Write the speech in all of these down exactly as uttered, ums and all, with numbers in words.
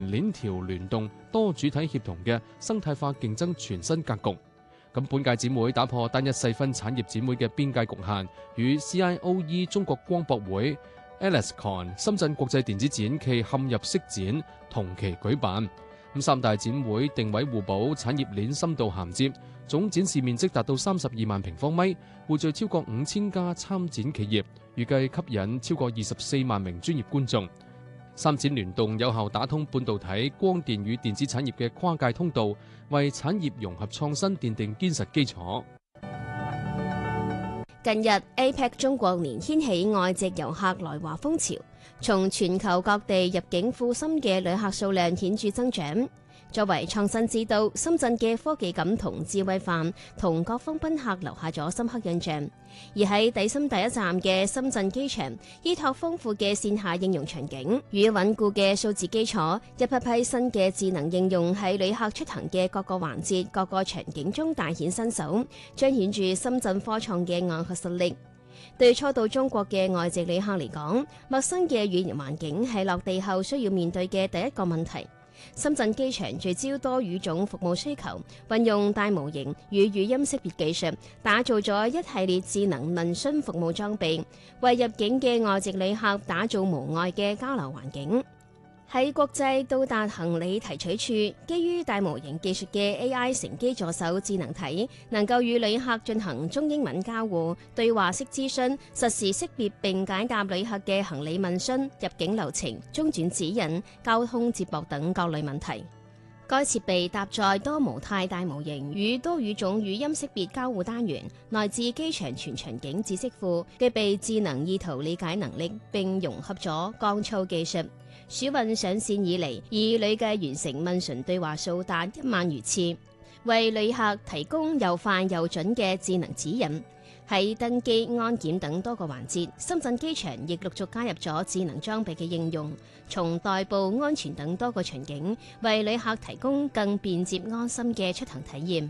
鏈條聯動、多主體協同嘅生態化競爭全新格局。咁本屆展會打破單一細分產業展會嘅邊界局限，與 C I O E 中國光博會、ALICON 深圳國際電子展暨嵌入式展同期舉辦。咁三大展會定位互補，產業鏈深度銜接，總展示面積達到三十二萬平方米，匯聚超過五千家參展企業，預計吸引超過二十四萬名專業觀眾。三展聯動有效打通半導體、光電與電子產業嘅跨界通道，為產業融合創新奠定堅實基礎。 近日 A P E C 中國年掀起外籍遊客來華風潮，從全球各地入境赴深嘅旅客數量顯著增長。作為創新之都，深圳嘅科技感同智慧範同各方賓客留下咗深刻印象。而喺抵深第一站嘅深圳機場，依託豐富嘅線下應用場景與穩固嘅數字基礎，一批批新嘅智能應用喺旅客出行嘅各個環節、各個場景中大顯身手，彰顯住深圳科創嘅硬核實力。對初到中國嘅外籍旅客嚟講，陌生嘅語言環境係落地後需要面對嘅第一個問題。深圳機場聚焦多語種服務需求，運用大模型與語音識別技術，打造咗一系列智能問詢服務裝備，為入境嘅外籍旅客打造無礙嘅交流環境。喺國際到達行李提取處，基於大模型技術嘅 A I 乘機助手智能體，能夠與旅客進行中英文交互、對話式諮詢、實時識別並解答旅客嘅行李問詢、入境流程、中轉指引、交通接駁等各類問題。該設備搭載多模態大模型與多語種語音識別交互單元，內置機場全場景知識庫，具備智能意圖理解能力，並融合咗降噪技術。暑運上線以嚟，已累計完成問詢對話數達一萬餘次，為旅客提供又快又準嘅智能指引。喺登機、安檢等多個環節，深圳機場亦陸續加入咗智能裝備嘅應用，從代步、安全等多個場景，為旅客提供更便捷、安心嘅出行體驗。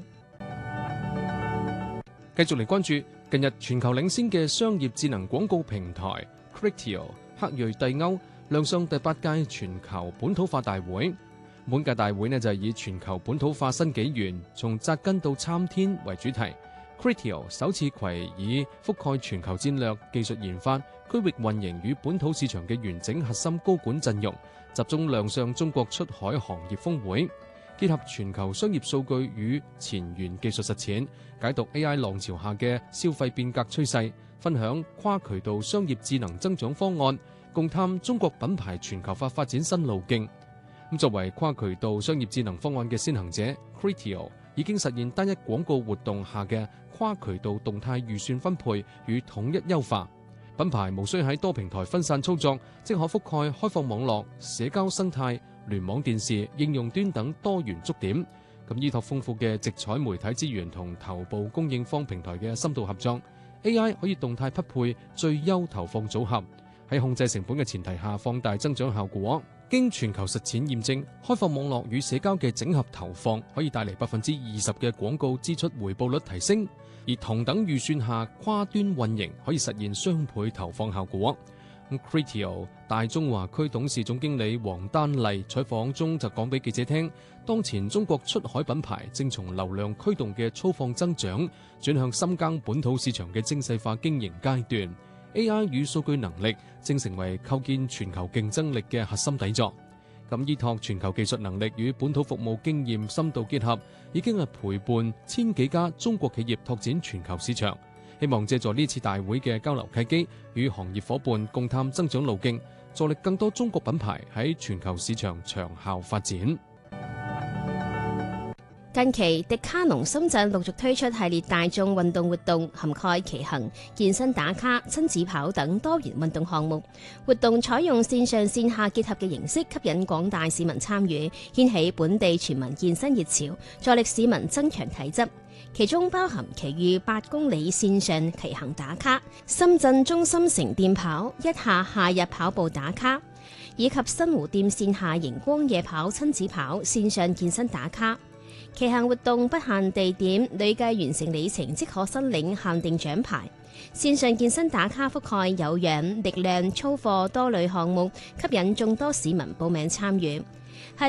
繼續嚟關注近日全球領先嘅商業智能廣告平台 Criteo 克瑞蒂歐亮相第八屆全球本土化大會。本屆大會呢就係以全球本土化新紀元，從扎根到參天為主題。Criteo 首次攜以覆蓋全球戰略、技術研發、區域運營與本土市場嘅完整核心高管陣容，集中亮相中國出海行業峰會，結合全球商業數據與前沿技術實踐，解讀 A I 浪潮下嘅消費變革趨勢，分享跨渠道商業智能增長方案，共探中國品牌全球化發展新路徑。咁作為跨渠道商業智能方案嘅先行者 ，Criteo 已經實現單一廣告活動下嘅跨渠道動態預算分配與統一優化。品牌無需喺多平台分散操作，即可覆蓋開放網絡、社交生態、聯網電視、應用端等多元觸點。咁依託豐富嘅直採媒體資源同頭部供應方平台嘅深度合作 ，A I 可以動態匹配最優投放組合，喺控制成本嘅前提下放大增長效果。經全球實踐驗證，開放網絡與社交嘅整合投放可以帶嚟百分之二十嘅廣告支出回報率提升，而同等預算下跨端運營可以實現雙倍投放效果。Criteo 大中華區董事總經理黃丹麗採訪中就講俾記者聽，當前中國出海品牌正從流量驅動嘅粗放增長，轉向深耕本土市場嘅精細化經營階段。A I 與數據能力正成為構建全球競爭力嘅核心底座。咁依託全球技術能力與本土服務經驗深度結合，已經係陪伴千幾家中國企業拓展全球市場。希望借助呢次大會嘅交流契機，與行業夥伴共探增長路徑，助力更多中國品牌喺全球市場長效發展。 近期，迪卡儂深圳陸續推出系列大眾運動活動，涵蓋騎行、健身打卡、親子跑等多元運動項目。活動採用線上線下結合嘅形式，吸引廣大市民參與，掀起本地全民健身熱潮，助力市民增強體質。其中包含其餘八公里線上騎行打卡、深圳中心城電跑、一下夏日跑步打卡，以及新湖店線下熒光夜跑、親子跑線上健身打卡。騎行活動不限地點，累計完成里程即可申領限定獎牌。線上健身打卡覆蓋有氧、力量、操課多類項目，吸引眾多市民報名參與。 係